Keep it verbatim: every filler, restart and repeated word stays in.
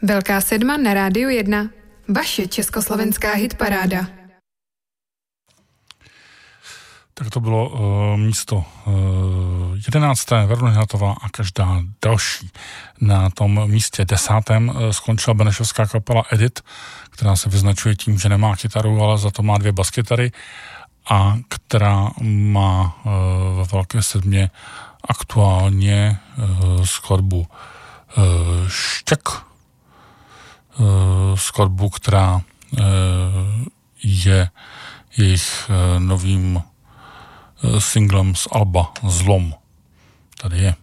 Velká sedma na Rádiu jedna. Vaše československá hitparáda. Tak to bylo uh, místo uh, jedenácté Veronika Hnatová a každá další. Na tom místě desátém uh, skončila benešovská kapela Edit, která se vyznačuje tím, že nemá kytaru, ale za to má dvě baskytary a která má uh, ve Velké sedmě aktuálně uh, skladbu uh, Štěk, uh, skladbu, která uh, je jejich uh, novým uh, singlem z alba Zlom. Tady je.